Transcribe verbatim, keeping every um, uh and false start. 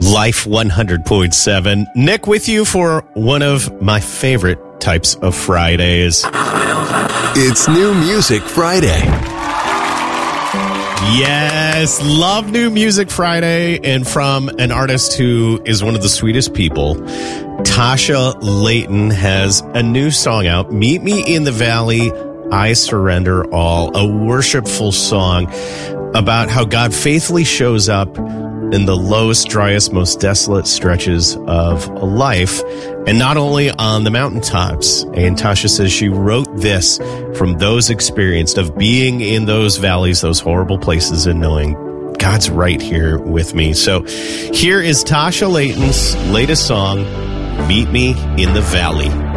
Life one hundred point seven. Nick with you for one of my favorite types of Fridays. It's New Music Friday. Yes, love New Music Friday, and from an artist who is one of the sweetest people. Tasha Layton has a new song out, Meet Me in the Valley, I Surrender All, a worshipful song about how God faithfully shows up in the lowest, driest, most desolate stretches of life, and not only on the mountaintops. And Tasha says she wrote this from those experienced of being in those valleys, those horrible places, and knowing God's right here with me. So here is Tasha Layton's latest song, Meet Me in the Valley.